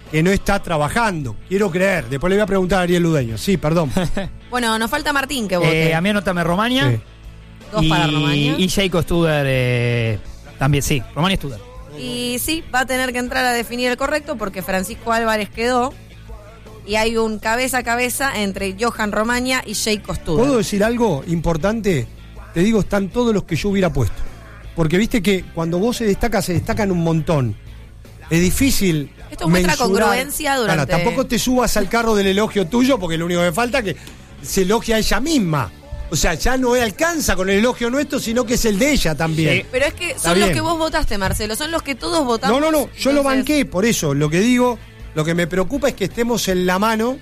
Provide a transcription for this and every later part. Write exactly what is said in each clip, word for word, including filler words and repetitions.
que no está trabajando. Quiero creer. Después le voy a preguntar a Ariel Ludeño. Sí, perdón. Bueno, nos falta Martín que vote. Eh, a mí anótame Romaña. Sí. Dos y, para Romaña. Y Jacob Studer eh, también, sí. Romaña y Studer. Y sí, va a tener que entrar a definir el correcto porque Francisco Álvarez quedó. Y hay un cabeza a cabeza entre Johan Romaña y Jacob Studer. ¿Puedo decir algo importante? Te digo, están todos los que yo hubiera puesto. Porque viste que cuando vos se destaca, se destacan un montón. Es difícil. Esto muestra mensurar. congruencia durante... Claro, tampoco te subas al carro del elogio tuyo, porque lo único que falta es que se elogia a ella misma. O sea, ya no alcanza con el elogio nuestro, sino que es el de ella también. Sí. Pero es que Está son bien. los que vos votaste, Marcelo, son los que todos votamos. No, no, no, yo lo Entonces, banqué, por eso, lo que digo, lo que me preocupa es que estemos en la mano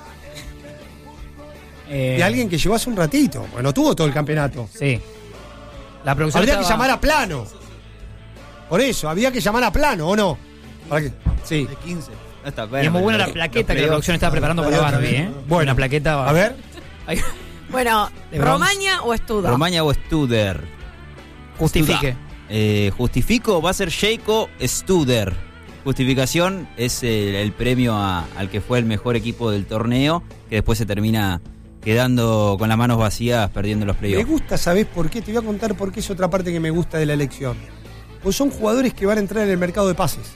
Eh, de alguien que llegó hace un ratito, bueno, tuvo todo el campeonato. Sí. La producción Habría estaba- que llamar a Plano. Por eso, había que llamar a Plano, ¿o no? ¿Para qué? Sí. De quince. No está Y es muy buena la plaqueta que la producción estaba preparando para Barbie, ¿eh? Bueno, una plaqueta. A ver. Ahí, Bueno, De bronce. ¿Romaña o Studer? Romaña o Studer. justifique. Studer. Eh, justifico, va a ser Jacob Studer. Justificación es el, el premio a- al que fue el mejor equipo del torneo, que después se termina quedando con las manos vacías, perdiendo los Me playoffs. gusta, ¿sabés por qué? Te voy a contar por qué es otra parte que me gusta de la elección. Pues son jugadores que van a entrar en el mercado de pases.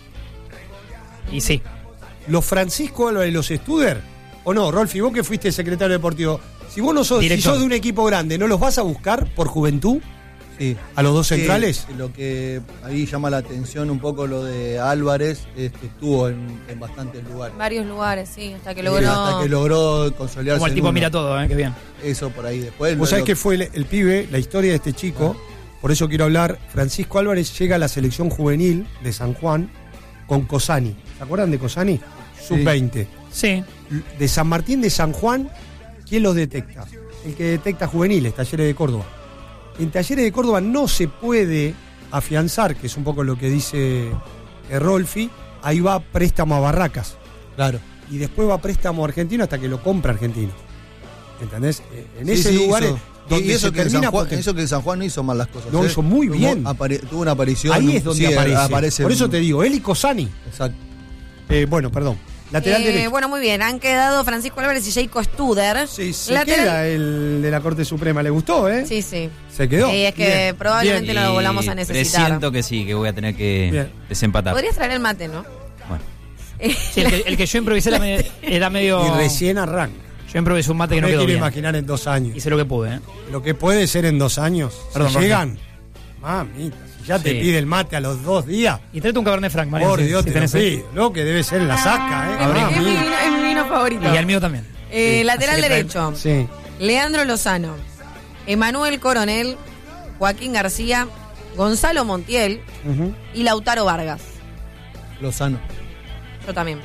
Y sí. Los Francisco Álvarez y los Studer, o no, Rolfi, vos que fuiste secretario deportivo, si vos no sos, si Director. sos de un equipo grande, ¿no los vas a buscar por juventud Sí. a los dos Sí, centrales? lo que ahí llama la atención un poco lo de Álvarez, es que estuvo en, en bastantes lugares. En varios lugares, sí, hasta que Sí, logró... hasta que logró consolidarse. Como el en tipo uno. mira todo, ¿eh? Qué bien. Eso por ahí. Después Vos lo- sabés lo- que fue el, el pibe, la historia de este chico, por eso quiero hablar. Francisco Álvarez llega a la selección juvenil de San Juan con Cosani. ¿Se acuerdan de Cosani? sub veinte. Sí. De San Martín de San Juan, ¿quién los detecta? El que detecta juveniles, Talleres de Córdoba. En Talleres de Córdoba no se puede afianzar, que es un poco lo que dice eh, Rolfi, ahí va préstamo a Barracas. Claro. Y después va préstamo argentino hasta que lo compra argentino. ¿Entendés? Eh, En Sí, ese sí, lugar hizo- es y- donde y eso se que, en termina San Juan, porque- eso que en San Juan no hizo mal las cosas. No, ¿eh? hizo muy Tuvo- bien. apare- tuvo una aparición. Ahí es donde sí, aparece. aparece. Por eso te digo, él y Cosani. Exacto. Eh, bueno, perdón. Lateral Eh, derecho. bueno, muy bien, han quedado Francisco Álvarez y Jacob Studer. Sí, se Lateral- queda el de la Corte Suprema. ¿Le gustó, eh? Sí, sí. Se quedó. Sí, es que Bien, probablemente bien. lo volvamos a Y necesitar. Presiento que sí, que voy a tener que Bien. desempatar. Podrías traer el mate, ¿no? Bueno. Sí, el, que, el que yo improvisé era, me- era medio. Y recién arranca. Yo improvisé un mate que No no me quedó quiero bien. imaginar en dos años. Hice lo que pude, ¿eh? Lo que puede ser en dos años. Perdón, si Roque. llegan. Mamita, si ya te Sí. pide el mate a los dos días. Y tráete un Cabernet Franc, Mario. Por si- Dios, si te tenés lo sed. pido. Lo que debe ser en la saca, ¿eh? Es, mi- Ah, es mi mira. vino, es mi vino favorito. Y al mío también. Eh, Sí. lateral Así que trae- derecho, Sí. Leandro Lozano, Emanuel Coronel, Joaquín García, Gonzalo Montiel Ujú. y Lautaro Vargas. Lozano. Yo también.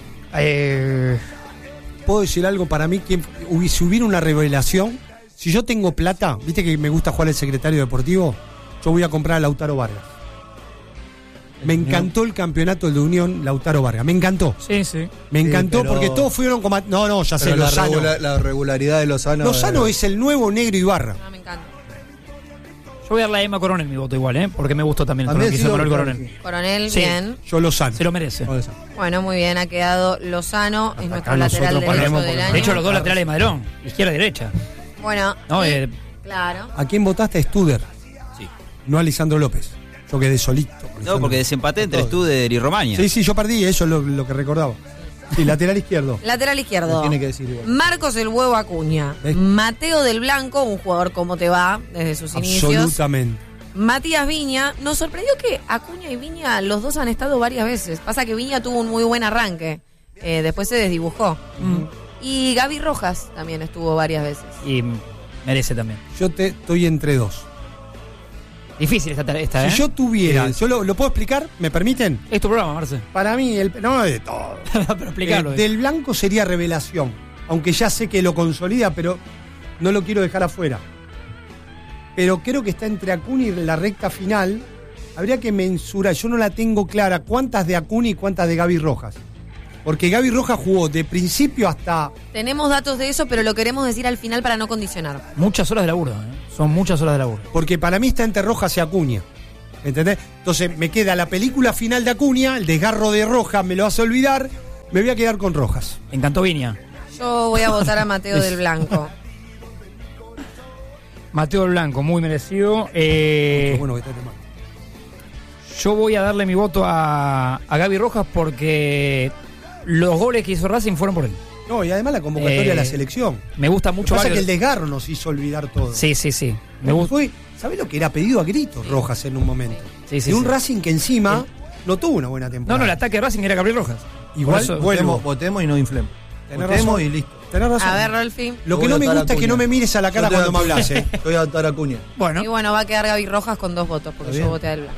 Eh, ¿Puedo decir algo para mí? Que hubi- si hubiera una revelación, si yo tengo plata, viste que me gusta jugar el secretario deportivo, yo voy a comprar a Lautaro Vargas. Me encantó el campeonato de Unión Lautaro Vargas, me encantó. sí, sí. Me Sí, encantó pero- porque todos fueron como... No, no, ya sé, Pero la, Lozano. regula- la regularidad de Lozano. Lozano eh, es el nuevo Negro Ibarra. No, me encanta. Yo voy a darle a Emma Coronel mi voto igual, ¿eh? Porque me gustó también el También torneo que hizo sí, Manuel claro, Coronel. sí. Coronel, Sí. bien. Yo Lozano. Se lo merece. no, Lozano. Bueno, muy bien, ha quedado Lozano, es nuestro Acá lateral nosotros derecho ponemos del por- año. De hecho, los dos laterales de Madrón, izquierda y derecha. Bueno, No, y- eh, claro. ¿A quién votaste? A Studer, Sí. no a Lisandro López. Yo quedé solito. con No, Lisandro porque López. desempaté entre Studer y Romaña. Sí, sí, yo perdí, eso es lo, lo que recordaba. Sí, lateral izquierdo. Lateral izquierdo. Tiene que decir igual. Marcos el Huevo Acuña. ¿Ves? Mateo del Blanco, un jugador como te va desde sus inicios. Absolutamente. Matías Viña. Nos sorprendió que Acuña y Viña, los dos han estado varias veces. Pasa que Viña tuvo un muy buen arranque. Eh, después se desdibujó. Y Gaby Rojas también estuvo varias veces. y merece también. Yo te, estoy entre dos. Difícil esta, tarea, esta ¿eh? Si yo tuviera, Sí. yo lo, ¿lo puedo explicar? ¿Me permiten? Es tu programa, Marce. Para mí, el, no de todo. Pero explicarlo. Eh, del Blanco sería revelación. Aunque ya sé que lo consolida, pero no lo quiero dejar afuera. Pero creo que está entre Acuña y la recta final. Habría que mensurar, yo no la tengo clara, cuántas de Acuña y cuántas de Gaby Rojas. Porque Gaby Rojas jugó de principio hasta... Tenemos datos de eso, pero lo queremos decir al final para no condicionar. Muchas horas de laburo, ¿eh? Son muchas horas de laburo. Porque para mí está entre Rojas y Acuña. ¿Entendés? Entonces me queda la película final de Acuña, el desgarro de Rojas me lo hace olvidar, Me voy a quedar con Rojas. Encantó Viña. Yo voy a votar a Mateo del Blanco. Mateo del Blanco, muy merecido. Eh, Qué bueno que está el tema. yo voy a darle mi voto a, a Gaby Rojas porque los goles que hizo Racing fueron por él. No, y además la convocatoria Eh, de la selección. Me gusta Lo que mucho. pasa es que varios- el desgarro nos hizo olvidar todo. Sí, sí, sí. Me Me gusta. fue, ¿sabés lo que era pedido a gritos Rojas en un momento? Sí, sí, y un sí. Racing que encima no tuvo una buena No, temporada. no, el ataque de Racing era Gabriel Rojas. Igual, Por eso- vuelvo. Votemos, votemos y no inflemos. Tenés Votemos razón. y listo. Tenés razón. A ver, Rolfi. Lo Yo que voy no a me votar a gusta es que Acuña. no me mires a la cara Yo te cuando me voy a- hablas, ¿eh? Yo voy a votar a Acuña. Bueno, Y bueno, va a quedar Gaby Rojas con dos votos, porque Está yo bien. voté al Blanco.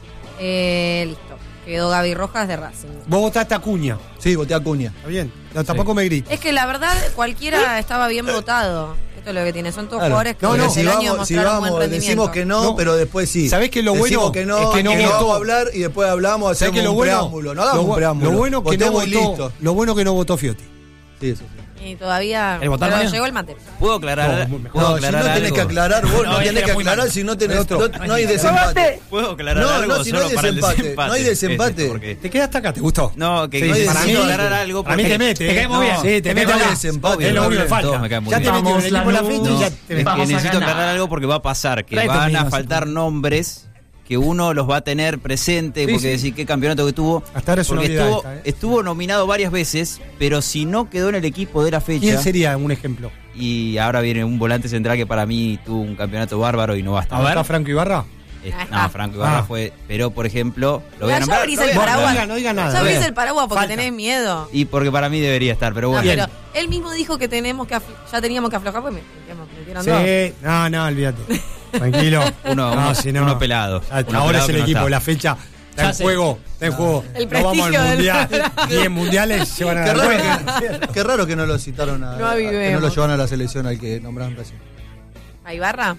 Eh, listo. Quedó Gaby Rojas de Racing. Vos votaste a Acuña. Sí, voté a Acuña. ¿Está bien? No, tampoco me grites. Es que la verdad, cualquiera estaba bien votado. Esto es lo que tiene. Son todos Claro. jugadores que No, durante no. si el año vamos, si mostraron buen vamos rendimiento. decimos que no, No. pero después sí. ¿Sabés que lo Decimos bueno que no, es que no que votó? vamos a hablar y después hablamos, ¿Sabés hacemos que lo un bueno? preámbulo. No hagamos lo, un bu- preámbulo. lo bueno que no Votemos y votó, listo. lo bueno que no votó Fiotti. Sí, eso sí. Y todavía. ¿El votar pero mañana? llegó el mate. ¿Puedo aclarar, No, mejor. ¿puedo No, si no aclarar tenés algo? que aclarar, vos No, no, este tenés era que muy aclarar mal. si no tenés. Otro. No, no hay desempate. ¿Puedo aclarar No, algo no, si no solo hay para el desempate. desempate? No hay desempate. Es esto, porque- Te quedaste acá, ¿te gustó? No, que Sí, no hay para mí desempate. aclarar algo Para mí porque- te mete. te ¿eh? cae muy bien. Sí, te Te mete cae acá. muy desempate. Es lo único que Todos falta. me caen muy Ya te bien. metió en el equipo la fecha y No, ya te es que metió. Vamos a necesito ganar. aclarar algo porque va a pasar que Trae van conmigo, a no faltar sé. nombres que uno los va a tener presente Sí, porque sí. decir qué campeonato que tuvo. Hasta ahora es una porque novedad estuvo, esta, ¿eh? estuvo nominado varias veces, pero si no quedó en el equipo de la fecha. ¿Quién sería un ejemplo? Y ahora viene un volante central que para mí tuvo un campeonato bárbaro y no basta. A ver. ¿Está Franco Ibarra? Es- Ahí está. no, Franco Ibarra Ah. fue, pero por ejemplo, lo voy Ya a nombrar. abrís lo voy el a paraguas. nombrar. No diga, no diga nada. Ya abrís Bien. el paraguas porque Falta. tenés miedo. Y porque para mí debería estar, pero No, bueno. pero él mismo dijo que tenemos que afl- ya teníamos que aflojar porque me, me metieron dos. Sí, no, no, olvídate. Tranquilo. Uno- no, uno- si no, uno pelado. Hasta Uno ahora pelado es el que no equipo, está. la fecha está Ya en sé. juego. Está en juego. El no vamos al prestigio del- mundial. diez mundiales se van a Qué dar raro, cuenta. que, qué raro que no lo citaron a, No a- que avivemos. no lo llevan a la selección al que nombraron recién. ¿A Ibarra?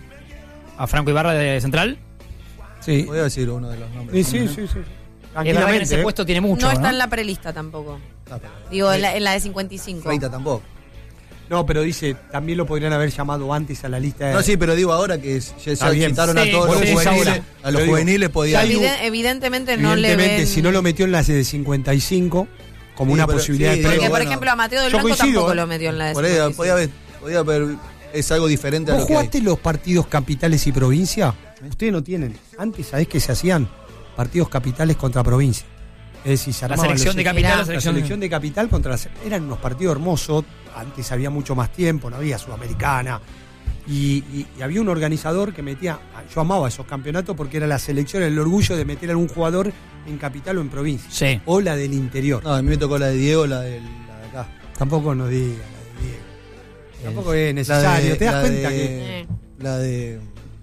A Franco Ibarra de Central. Sí. Voy a decir uno de los nombres. Sí, sí, sí, sí. Es verdad que Tranquilamente. en ese ¿eh? puesto tiene mucho. no No, está en la prelista tampoco. Ah, pero- Digo, en la, en la de cincuenta y cinco. Freita tampoco. No, pero dice, también lo podrían haber llamado antes a la lista de... No, sí, pero digo ahora que ya Está ya bien. citaron Sí, a todos por los eso juveniles. ahora. A los Pero digo, juveniles podía. hay un- Eviden- evidentemente no le Evidentemente, ven. si no lo metió en la de cincuenta y cinco, como Sí, una pero- posibilidad sí, de digo, Porque, premio. por bueno, ejemplo, a Mateo del yo Blanco coincido, tampoco ¿eh? lo metió en la de Por ahí cincuenta y cinco. podía haber, podía haber. Es algo diferente a ¿Vos lo que hay. jugaste los partidos capitales y provincia? Ustedes no tienen. Antes, ¿sabés qué se hacían? Partidos capitales contra provincia. Es decir, se La armaban selección los de equipos. capital, la La selección, selección de capital contra la... Eran unos partidos hermosos. Antes había mucho más tiempo, no había Sudamericana. Y, y- y había un organizador que metía... Yo amaba esos campeonatos porque era la selección, el orgullo de meter a algún jugador en capital o en provincia. Sí. O la del interior. No, a mí me tocó la de Diego, la, del, la de acá. Tampoco nos diga la de Diego. Tampoco es La necesario. de- ¿Te das la cuenta de- que...? Eh. La de.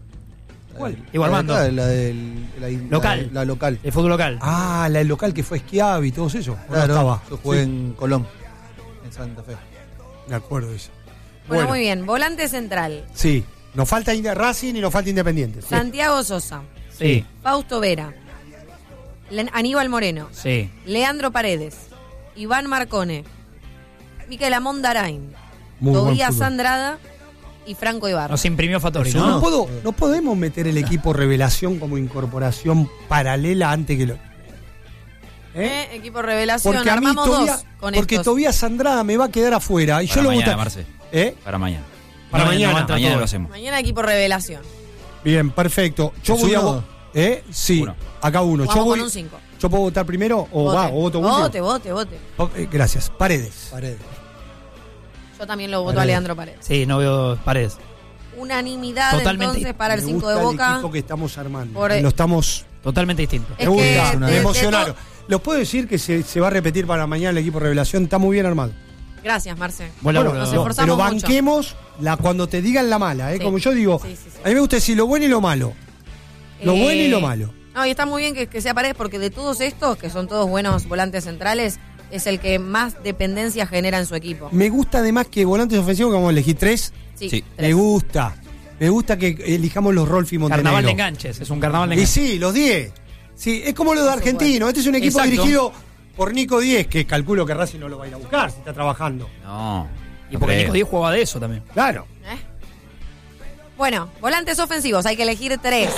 ¿Cuál? La de- Diego Armando. La, de- la del. La, la- Local. La, local. El fútbol local. Ah, la del local que fue Schiavi y todo eso. ¿O no Claro, estaba? yo jugué Sí, en Colón, en Santa Fe. me acuerdo de eso. Bueno, muy bien. Volante central. Sí. Nos falta Inde- Racing y nos falta Independiente. Sí. Santiago Sosa. Sí. Fausto Vera. Le- Aníbal Moreno. Sí. Leandro Paredes. Iván Marcone. Miquel Amondarain. Muy buen Tobías fútbol. Andrada. Y Franco Ibarra. Nos imprimió Fattori, No, ¿no? puedo, no podemos meter el equipo revelación como incorporación paralela antes que lo. ¿Eh? Eh, equipo revelación. Porque a mí Armamos Tobías, dos con porque estos. Tobías Andrada me va a quedar afuera y Para yo lo mañana, voy a- Marce. ¿Eh? Para mañana. Para No, mañana. no, entra Mañana todo. lo hacemos. Mañana equipo revelación. Bien, perfecto. Yo ¿Es voy a uno? vo- ¿Eh? Sí, Uno. acá uno. Yo, Jugamos voy, con un cinco. yo puedo votar primero o va, o voto último. Vote, vote, vote. Oh, eh, gracias. Paredes. Paredes. Yo también lo voto Paredes. a Leandro Paredes. Sí, no veo Paredes. Unanimidad Totalmente. entonces para el Me cinco gusta de el Boca. equipo que estamos armando. Por- Lo estamos. Totalmente distinto. Es me gusta, que me de- de emocionaron. to- ¿Los puedo decir que se, se va a repetir para mañana el equipo Revelación? Está muy bien armado. Gracias, Marce. Buen laburo. nos No, esforzamos pero mucho. banquemos la, cuando te digan la mala, ¿eh? Sí. Como yo digo, Sí, sí, sí. a mí me gusta decir lo bueno y lo malo. Lo Eh, bueno y lo malo. No, y está muy bien que, que sea Paredes porque de todos estos, que son todos buenos volantes centrales, es el que más dependencia genera en su equipo. Me gusta además que volantes ofensivos, que vamos a elegir tres, Sí, Sí. tres. me gusta. Me gusta que elijamos los Rolfi Montenegro. Carnaval de enganches. Es un carnaval de Y enganches. sí, los diez. Sí, es como lo de Por Argentino. Este es un equipo Exacto. dirigido por Nico Diez, que calculo que Racing no lo va a ir a buscar si está trabajando. No. Y no porque creo. Nico Díaz jugaba de eso también. Claro. ¿Eh? Bueno, volantes ofensivos, hay que elegir tres.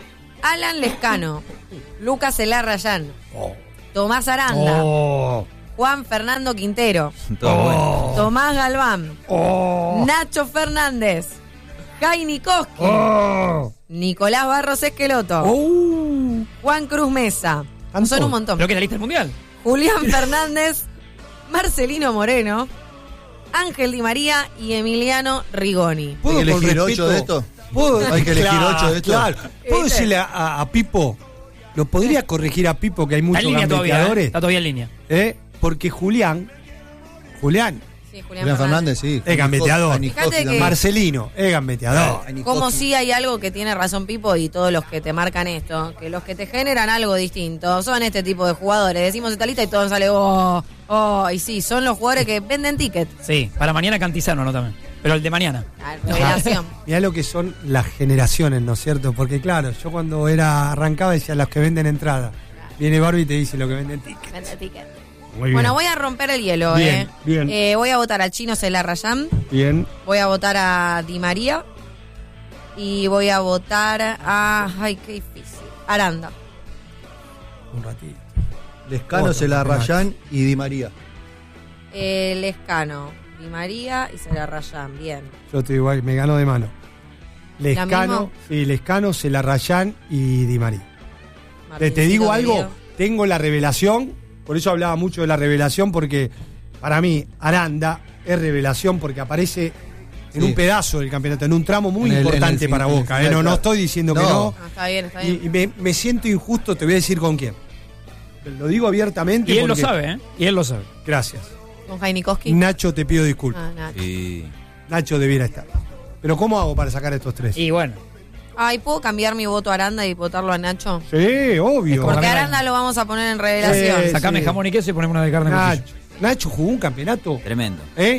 Alan Lescano, Lucas Elarrayán, Oh. Tomás Aranda Oh. Juan Fernando Quintero, Todo Oh. bueno. Tomás Galván, Oh. Nacho Fernández, Jaini Koski, Oh. Nicolás Barros Esqueloto, Uh, Juan Cruz Mesa. ¿Tanto? Son un montón. ¿Pero qué, la lista del mundial? Julián Fernández, Marcelino Moreno, Ángel Di María y Emiliano Rigoni. ¿puedo ¿Hay que con elegir respeto- ocho de estos? ¿Puedo? ¿Hay que elegir ocho de estos? Claro. ¿Puedo ¿Viste? decirle a, a- a Pipo? ¿Lo podría corregir a Pipo que hay Está muchos en línea todavía, ¿eh? gambeteadores? Está todavía en línea. ¿Eh? Porque Julián, Julián, Sí, Julián Fernández, sí. Es gambeteador. Jaini Fíjate Koski que- también. Marcelino, es gambeteador. Jaini Como Koski. sí hay algo que tiene razón Pipo y todos los que te marcan esto, que los que te generan algo distinto son este tipo de jugadores. Decimos esta lista y todo sale, oh, oh, y sí, son los jugadores que venden tickets. Sí, para mañana Cantizano, ¿no? También. Pero el de mañana. Ah, revelación. Mirá lo que son las generaciones, ¿no es cierto? Porque claro, yo cuando era arrancaba decía los que venden entrada. Viene Barbie y te dice lo que venden tickets. Vende tickets. Muy bien. Bueno, voy a romper el hielo, Bien, ¿eh? bien. Eh, Voy a votar a Chino Celarrayán, Bien. voy a votar a Di María y voy a votar a... Ay, qué difícil. Aranda. Un ratito. Lescano, Otro Celarrayán y Di María. Eh, Lescano, Di María y Celarrayán, bien. Yo te digo, me ganó de mano. Lescano, mismo? sí, Lescano, Celarrayán y Di María. Te, Martincito te digo querido. algo, tengo la revelación, por eso hablaba mucho de la revelación, porque para mí Aranda es revelación porque aparece en Sí. un pedazo del campeonato, en un tramo muy En el- importante en el fin- para en el Boca. final, eh, no, no claro. estoy diciendo que No. no. Ah, está bien, está bien. Y, y me, me siento injusto, te voy a decir con quién. Lo digo abiertamente. Y él lo porque- sabe, ¿eh? Y él lo sabe. Gracias. Con Jaini Koski. Nacho, te pido disculpas. Ah, Nacho. Sí. Nacho debiera estar. Pero ¿cómo hago para sacar estos tres? Y bueno, Ay, ¿puedo cambiar mi voto a Aranda y votarlo a Nacho? Sí, obvio. como Porque a Aranda- Aranda lo vamos a poner en revelación. Sí. sacame jamón y queso y ponemos una de carne con Nacho, cuchillo. Nacho jugó un campeonato. Tremendo. ¿Eh?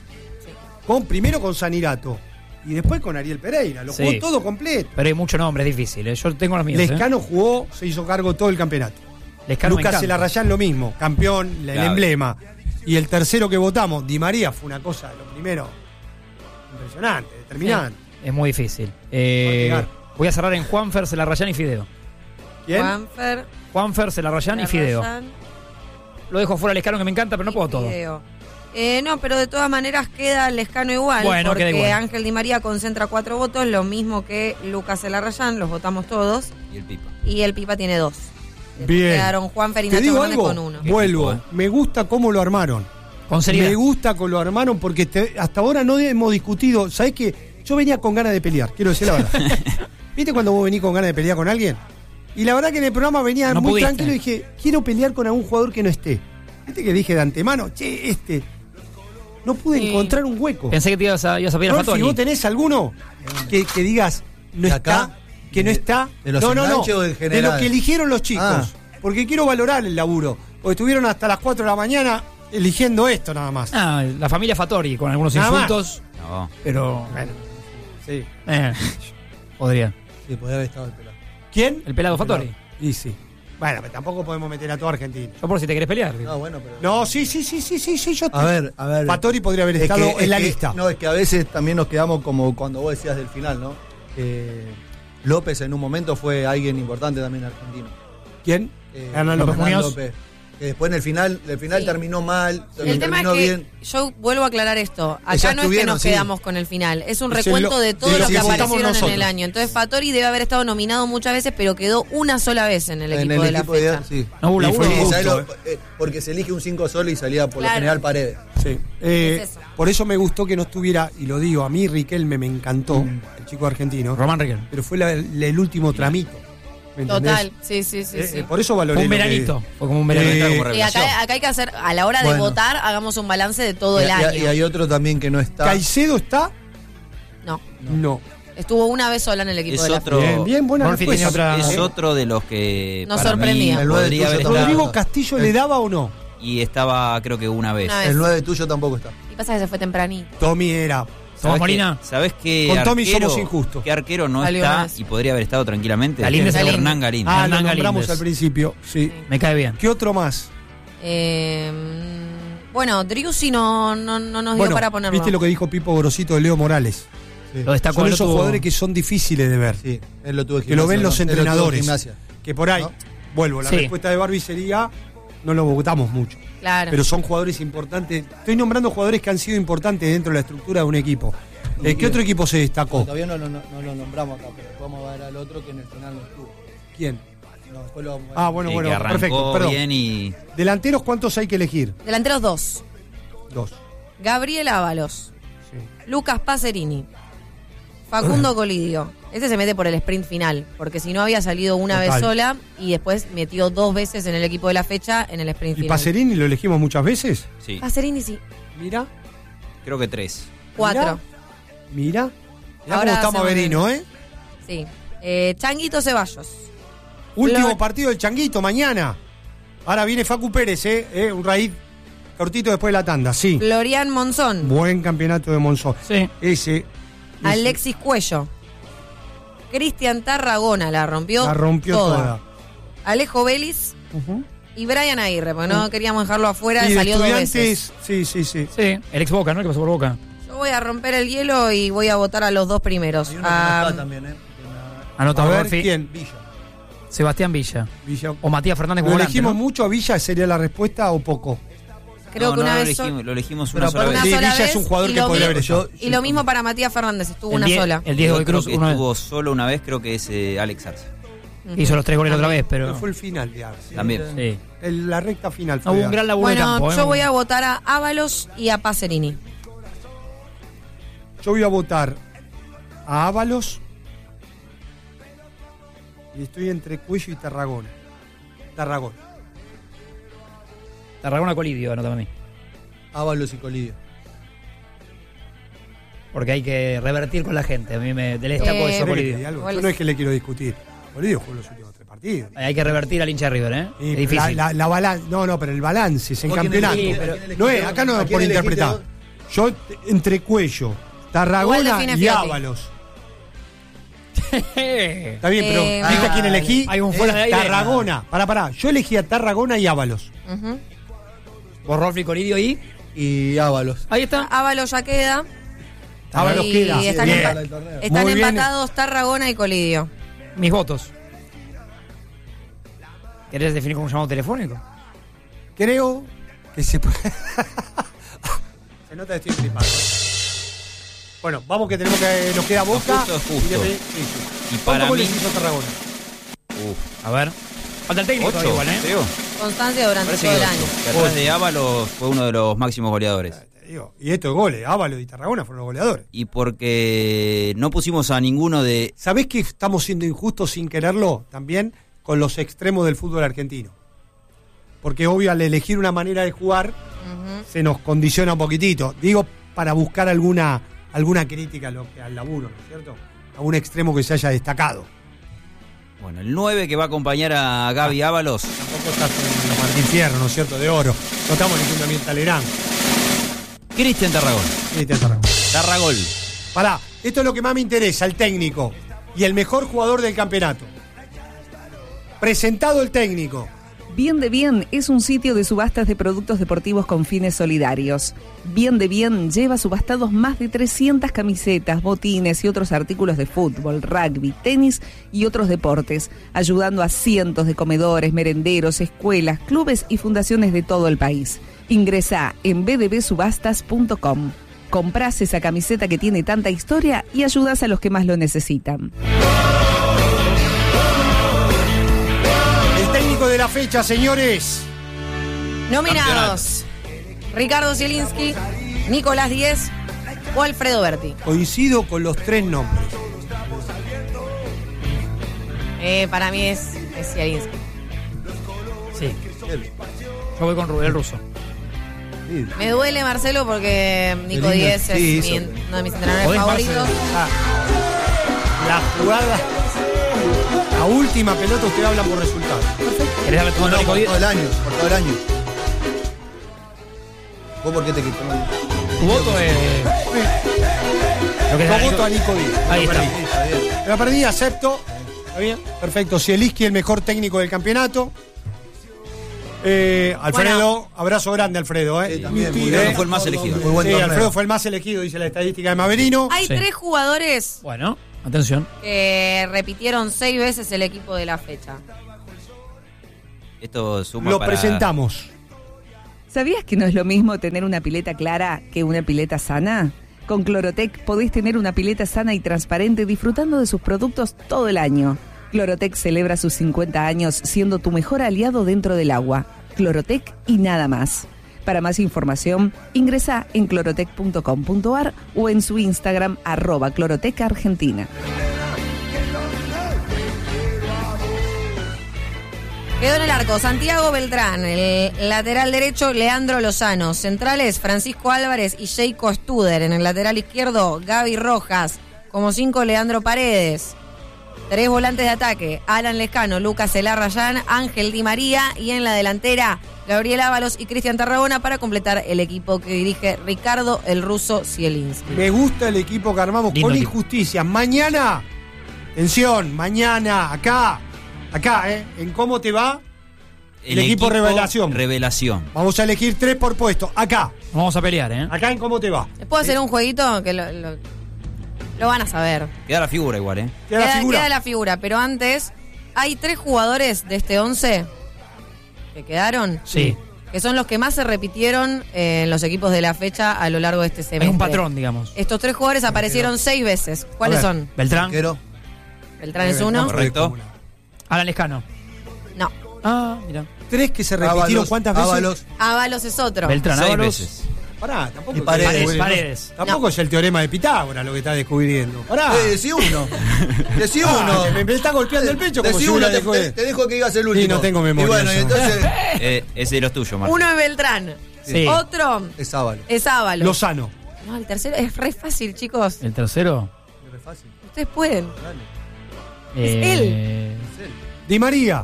Con, primero con Sanirato y después con Ariel Pereira. Lo Sí. jugó todo completo. Pero hay mucho nombre, es difícil. ¿eh? Yo tengo los míos. ¿eh? Lescano jugó, se hizo cargo todo el campeonato. Lescano me Lucas encanta. Celarrayán lo mismo, campeón, el Claro. emblema. Y el tercero que votamos, Di María, fue una cosa de lo primero impresionante, determinante. Es muy difícil. Eh, Va a voy a cerrar en Juanfer, Celarrayán y Fideo. ¿Quién? Juanfer, Juanfer, Celarrayán y Fideo. Celarrayán Lo dejo fuera Lescano que me encanta, pero no y puedo todo. Fideo. Eh, no, pero de todas maneras queda Lescano igual, Bueno, porque queda igual. Ángel Di María concentra cuatro votos, lo mismo que Lucas Celarrayán, los votamos todos, Y el Pipa. y el Pipa tiene dos. Después Bien. quedaron Juanfer y ¿Te Nacho digo Fernández algo? con uno. Vuelvo. equipo, eh. Me gusta cómo lo armaron. Con seriedad. Me gusta cómo lo armaron porque te- hasta ahora no hemos discutido. ¿Sabés qué? Yo venía con ganas de pelear, quiero decir la verdad. ¿Viste cuando vos venís con ganas de pelear con alguien? Y la verdad que en el programa venía No muy pudiste. tranquilo y dije, quiero pelear con algún jugador que no esté. ¿Viste que dije de antemano? Che, este. No pude Sí. encontrar un hueco. Pensé que te ibas a, ibas a pedir a Rolfi, Fatoni. ¿vos tenés alguno que, que digas, no ¿De está, acá? que no ¿De- está? de los no, no, no. enganches o del De general? lo que eligieron los chicos. Ah. Porque quiero valorar el laburo. Porque estuvieron hasta las cuatro de la mañana eligiendo esto nada más. Ah, la familia Fattori, con algunos Nada más. insultos. No. Pero. Sí. Eh, podría. Sí, podría haber estado el pelado. ¿Quién? El pelado Fattori. Y sí. Bueno, pero tampoco podemos meter a toda Argentina. Yo por si te querés pelear. No, bueno, pero. No, sí, sí, sí, sí, sí, sí. Yo A ver, a ver. Fattori podría haber Es estado que- en la es que- lista. No, es que a veces también nos quedamos como cuando vos decías del final, ¿no? Eh, López en un momento fue alguien importante también argentino. ¿Quién? Eh, Hernán López López. Muñoz. López. Que después en el final, el final Sí. terminó mal, El tema es terminó que bien. yo vuelvo a aclarar esto. Acá Ya no es que estuvieron, nos sí. quedamos con el final. Es un Es recuento lo- de todo de lo lo que que votamos aparecieron en nosotros. el año. Entonces Fattori debe haber estado nominado muchas veces, pero quedó una sola vez en el En equipo el de la equipo de fecha. sí. No hubo Y laburo. fue Sí, justo, ¿sabés lo- eh. eh, porque se elige un cinco solo y salía por Claro. lo general Paredes. Sí. Eh, Es eso. por eso me gustó que no estuviera, y lo digo, a mí Riquelme me encantó, el chico argentino, Román Riquel. pero fue la- la- el último tramito. ¿Me entendés? Total, sí, sí, sí. Eh, sí. eh, por eso valoré Fue un lo que- veranito. Fue como un veranito. Eh, como Y revelación. acá, acá hay que hacer, a la hora de Bueno. votar, hagamos un balance de todo Y, el y- año. y hay otro también que no está. ¿Caicedo está? No, No. estuvo una vez sola en el equipo Es de la otro- Bien, bien, buena Rolfi respuesta. tenía otra- Es otro de los que Nos para sorprendía. mí El nueve podría tuyo haber tampoco. estado. ¿Rodrigo Castillo le daba o no? Y estaba creo que una vez. Una vez. El nueve tuyo tampoco está. Y pasa que se fue tempranito. Tommy era. Tomás ¿Sabés Molina. qué- ¿Sabés qué Con Tommy arquero- somos injustos. ¿Qué arquero no Salió está más. y podría haber estado tranquilamente? Galíndez. Hernán Galíndez. Galíndez. Ah, lo Hernán nombramos Galíndez. al principio, sí. Me cae bien. ¿Qué otro más? Eh, mm, bueno, Driussi no, no, no nos dio Bueno, para ponerlo. viste lo que dijo Pipo Grosito de Leo Morales. Sí. Lo destacó Son el esos otro- jugadores que son difíciles de ver. Sí, él lo tuvo en Que lo ven gimnasia, los ¿no? Él lo tuvo en entrenadores. gimnasia. Que por ahí, ¿No? vuelvo, la Sí. respuesta de Barbie sería no lo votamos mucho. Claro. Pero son jugadores importantes. Estoy nombrando jugadores que han sido importantes dentro de la estructura de un equipo. ¿De qué otro equipo se destacó? Todavía no, no, no, no lo nombramos acá, pero vamos a ver al otro que en el final no estuvo. ¿Quién? No, después lo vamos a ver. Ah, bueno, Sí, bueno, que arrancó perfecto. Perdón. bien y ¿Delanteros cuántos hay que elegir? Delanteros dos. Dos. Gabriel Ábalos. Sí. Lucas Pacerini. Facundo Colidio. Ese se mete por el sprint final, porque si no había salido una Total. vez sola y después metió dos veces en el equipo de la fecha en el sprint ¿Y final. Pacerini lo elegimos muchas veces? sí, Pacerini sí. Mira, creo que tres. Cuatro. mira. Mirá Ahora cómo está se Maverino, ¿eh? Sí. Eh, Changuito Ceballos. Último Flor- partido del Changuito, mañana. Ahora viene Facu Pérez, ¿eh? ¿eh? Un raíz cortito después de la tanda, sí. Florian Monzón. Buen campeonato de Monzón. Sí. Ese. ese Alexis Cuello. Cristian Tarragona la rompió. la rompió toda. Alejo Vélez Ujú. y Brian Aguirre, porque no queríamos dejarlo afuera, Y de salió dos veces. Estudiantes, sí, sí, sí. Sí, el ex Boca, ¿no? El que pasó por Boca. Yo voy a romper el hielo y voy a votar a los dos primeros. Hay uno que no A- está también, ¿eh? Anota A ver, Rolfi. ¿quién? Villa. Sebastián Villa. Villa. O Matías Fernández ¿Lo como volante, elegimos ¿no? mucho a Villa? ¿Sería la respuesta o poco? creo No, que no una lo vez. elegimos, lo elegimos Pero una sola Una vez. Sí, sola Villa vez es un jugador y que lo podría mi- haber estado. Y lo mismo para Matías Fernández, estuvo El una diez- sola. El Diego de El otro Cruz, que uno de- estuvo solo una vez, creo que es eh, Alex Arce. hizo los tres goles la otra vez, Pero pero. fue el final de Arce. También. Sí. El- la recta final fue Hubo de un gran Arce. laburo de Bueno, campo. ¿eh? yo voy a votar a Ábalos y a Pacerini. Yo voy a votar a Ábalos y estoy entre Cuello y Tarragona. Tarragona. Tarragona Colidio, anota a mí. Ábalos y Colidio. Porque hay que revertir con la gente. A mí me le destaco Eh, eso, ¿Querés que te Colidio. diga algo? Igual Yo no es- es que le quiero discutir. Colidio jugó los últimos tres partidos. Hay que revertir al hincha de River, ¿eh? Y es difícil. La, la, la balan- no, no, pero el balance es en ¿Vos quién campeonato. elegiste? pero- ¿A quién No es, elegiste acá no vos? es ¿A quién por elegiste interpretar. vos? Yo t- entre Cuello, Igual Tarragona define y Fiotti. Ábalos. Está bien, pero Eh, ¿viste a quién elegí? hay un fuera de aire. Tarragona. Pará, pará. Yo elegí a Tarragona y Ábalos. Ujú. Vos, Rolfi, Colidio y. Y Ábalos. Ahí está. Ábalos ya queda. Ábalos Y queda. están, Bien. empa- del torneo. están Muy bien. empatados Tarragona y Colidio. Mis votos. ¿Querés definir como un llamado telefónico? Creo que se puede. Se nota que estoy flipando. Bueno, vamos que tenemos que. Nos queda Boca. justo es justo. Y después- sí, sí. Y para ¿Cuántos mí, goles hizo Tarragona? uf, A ver. Falta el técnico ocho, igual, ¿eh? creo. Constancia durante Parece todo que el ocho. año. Que atrás de Ábalos fue uno de los máximos goleadores. Te digo, y esto de goles, Ábalos y Tarragona fueron los goleadores. Y porque no pusimos a ninguno de... ¿Sabés que estamos siendo injustos sin quererlo también con los extremos del fútbol argentino? Porque obvio al elegir una manera de jugar Ujú. se nos condiciona un poquitito. Digo, para buscar alguna, alguna crítica a lo que, al laburo, ¿no es cierto? A un extremo que se haya destacado. Bueno, el nueve que va a acompañar a Gaby Ábalos. Tampoco estás en los Martín Fierro, ¿no es cierto? De oro. No estamos en ningún ambiente Talerán. Cristian Tarragón. Sí, te atarramos. Tarragol. Pará, esto es lo que más me interesa, el técnico. Y el mejor jugador del campeonato. Presentado el técnico. Bien de Bien es un sitio de subastas de productos deportivos con fines solidarios. Bien de Bien lleva subastados más de trescientas camisetas, botines y otros artículos de fútbol, rugby, tenis y otros deportes, ayudando a cientos de comedores, merenderos, escuelas, clubes y fundaciones de todo el país. Ingresá en b d b subastas punto com. Comprás esa camiseta que tiene tanta historia y ayudás a los que más lo necesitan. El técnico de la fecha, señores. Nominados: Ricardo Zielinski, Nicolás Díez o Alfredo Berti. Coincido con los tres nombres. Eh, para mí es, es Zielinski. Sí. Yo voy con Rubén Russo. Sí. Me duele, Marcelo, porque Nico Qué lindo. Díez es Sí, mi- hizo. uno de mis entrenadores Podés, favoritos. Marcelo. Ah, la jugada. La última pelota usted habla por resultado. ¿Querés darle tu No, voto a no, Nico por Díez? todo el año, por todo el año. ¿Vos por qué te quitó? Tu voto es. Lo que Yo sea, voto a Nico Díaz. Ahí Me la está. perdí. Está bien. Me la perdí, acepto. ¿Está bien? Perfecto. Zielinski, el mejor técnico del campeonato. Eh, Alfredo, abrazo grande, Alfredo. ¿eh? Sí, también, muy Creo bien. que fue el más elegido. Muy buen Sí, torneo. Alfredo fue el más elegido, dice la estadística de Maverino. Hay Sí. tres jugadores Bueno, atención. que repitieron seis veces el equipo de la fecha. Esto suma Lo para... presentamos. ¿Sabías que no es lo mismo tener una pileta clara que una pileta sana? Con Clorotec podés tener una pileta sana y transparente disfrutando de sus productos todo el año. Clorotec celebra sus cincuenta años siendo tu mejor aliado dentro del agua. Clorotec y nada más. Para más información, ingresa en clorotec punto com punto a r o en su Instagram arroba Clorotec Argentina. Quedó en el arco Santiago Beltrán, el lateral derecho Leandro Lozano, centrales Francisco Álvarez y Sheiko Studer, en el lateral izquierdo Gaby Rojas, como cinco Leandro Paredes, tres volantes de ataque Alan Lescano, Lucas Elarrayán, Ángel Di María y en la delantera Gabriel Ábalos y Cristian Tarragona para completar el equipo que dirige Ricardo el Ruso Zielinski. Me gusta el equipo que armamos Lindo con equipo. injusticia. Mañana, atención, mañana, acá, acá, ¿eh? En cómo te va el, equipo, revelación. Revelación. Vamos a elegir tres por puesto. Acá, Vamos a pelear, ¿eh? acá en cómo te va. ¿Les puedo hacer un jueguito que lo, lo, lo van a saber? Queda la figura igual, ¿eh? Queda la figura. queda la figura, pero antes hay tres jugadores de este once que quedaron. Sí. Que son los que más se repitieron en los equipos de la fecha a lo largo de este semestre. Es un patrón, digamos. Estos tres jugadores aparecieron seis veces. ¿Cuáles A ver. son? Beltrán, Arquero. Beltrán es uno. Correcto. Alan Lescano. No. Ah, mira. Tres que se repitieron Ábalos, ¿cuántas veces? Ábalos. Ábalos es otro. Beltrán, Seis Ábalos. veces. Pará, tampoco, Y Paredes. Paredes, no- Paredes. tampoco No. es el teorema de Pitágoras lo que está descubriendo. Pará. Eh, decí uno. Decí Ah, uno. me, me está golpeando el pecho como Decí si uno, hubiera te, dejado de- te- te dejo que digas el último. Sí, no tengo memoria Y bueno, y yo. entonces Eh, es de los tuyos, Martín. Uno es Beltrán. Sí. Otro es Ábalos. es Ábalos. Lozano. No, el tercero es re fácil, chicos. El tercero. Es fácil. Ustedes pueden. eh, él. Di María.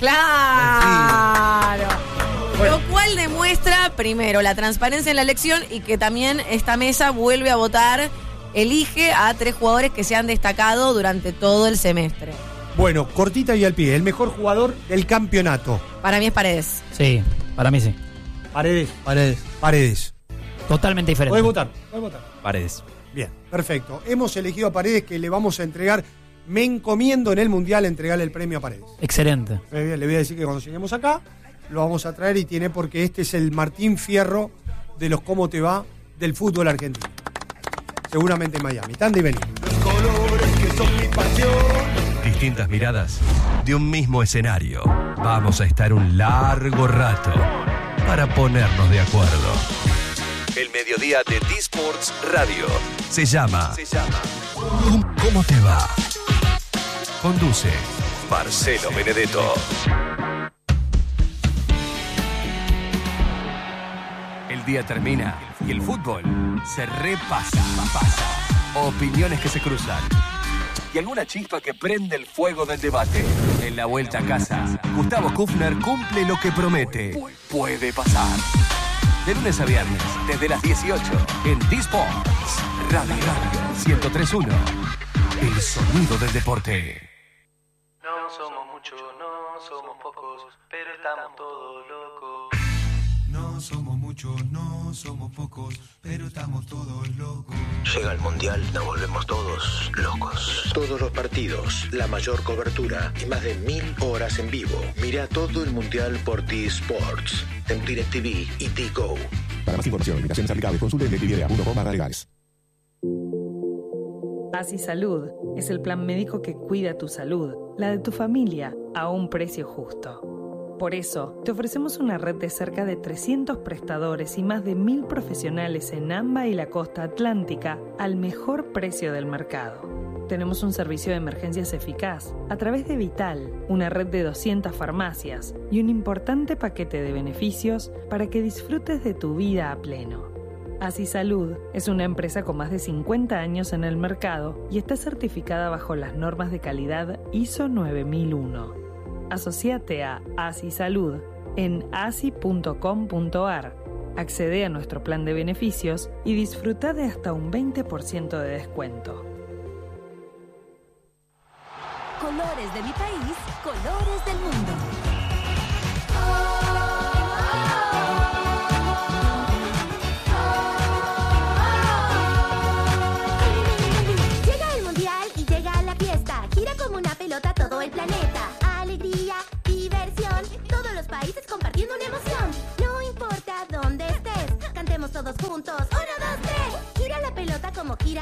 Claro. Lo cual demuestra, primero, la transparencia en la elección y que también esta mesa vuelve a votar, elige a tres jugadores que se han destacado durante todo el semestre. Bueno, cortita y al pie. El mejor jugador del campeonato. Para mí es Paredes. Sí, para mí sí. Paredes. Paredes. Paredes. Totalmente diferente. Podés votar. Podés votar. Paredes. Bien, perfecto. Hemos elegido a Paredes, que le vamos a entregar. Me encomiendo en el Mundial a entregarle el premio a Paredes. Excelente. Le voy a decir que cuando lleguemos acá, lo vamos a traer y tiene porque este es el Martín Fierro de los cómo te va del fútbol argentino. Seguramente en Miami. Tanda y vení. Distintas miradas de un mismo escenario. Vamos a estar un largo rato para ponernos de acuerdo. El mediodía de D-Sports Radio se llama, se llama ¿Cómo te va? Conduce Marcelo Benedetto. El día termina y el fútbol se repasa. Pasa. Opiniones que se cruzan. Y alguna chispa que prende el fuego del debate. En la vuelta a casa, Gustavo Kufner cumple lo que promete. Puede pasar. De lunes a viernes, desde las dieciocho, en D-Sports Radio Radio ciento tres punto uno. El sonido del deporte. No somos muchos, no somos pocos, pero estamos todos locos. No somos muchos, no somos pocos, pero estamos todos locos. Llega el Mundial, nos volvemos todos locos. Todos los partidos, la mayor cobertura y más de mil horas en vivo. Mira todo el Mundial por T-Sports, en DirecTV y T-Go. Para más información, invitaciones aplicables, consulte en directv punto com barra legales. Así Salud es el plan médico que cuida tu salud, la de tu familia, a un precio justo. Por eso, te ofrecemos una red de cerca de trescientos prestadores y más de mil profesionales en AMBA y la costa atlántica al mejor precio del mercado. Tenemos un servicio de emergencias eficaz a través de Vital, una red de doscientas farmacias y un importante paquete de beneficios para que disfrutes de tu vida a pleno. Así Salud es una empresa con más de cincuenta años en el mercado y está certificada bajo las normas de calidad I S O nueve mil uno. Asociate a Así Salud en asi punto com punto a r. Accede a nuestro plan de beneficios y disfruta de hasta un veinte por ciento de descuento. Colores de mi país, colores del mundo. Llega el mundial y llega la fiesta. Gira como una pelota todo el planeta. Alegría, diversión, todos los países con juntos. Uno, dos, tres. Gira la pelota como gira